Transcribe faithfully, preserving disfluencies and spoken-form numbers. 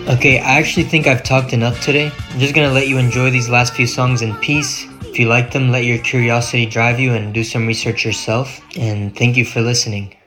Okay, I actually think I've talked enough today. I'm just gonna let you enjoy these last few songs in peace. If you like them, let your curiosity drive you and do some research yourself. And thank you for listening.